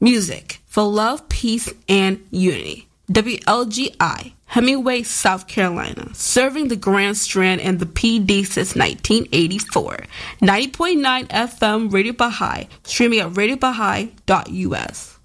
Music for love, peace, and unity. WLGI, Hemingway, South Carolina, serving the Grand Strand and the PD since 1984. 90.9 FM Radio Baha'i, streaming at radiobahai.us.